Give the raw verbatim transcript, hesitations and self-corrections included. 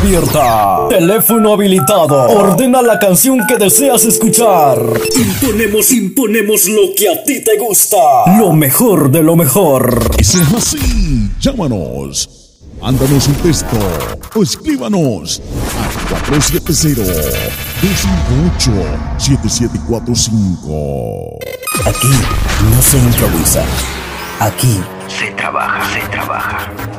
despierta. Teléfono habilitado. Ordena la canción que deseas escuchar. Imponemos, imponemos lo que a ti te gusta. Lo mejor de lo mejor. Y si es así, llámanos. Mándanos un texto o escríbanos a cuatro siete cero, dos cinco ocho, siete siete cuatro cinco. Aquí no se improvisa. Aquí se trabaja, se trabaja.